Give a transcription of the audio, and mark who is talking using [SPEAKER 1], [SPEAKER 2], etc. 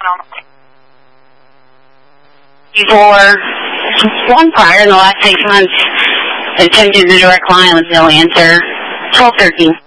[SPEAKER 1] For one prior in the last 6 months, attempted the direct line with no answer. 1213.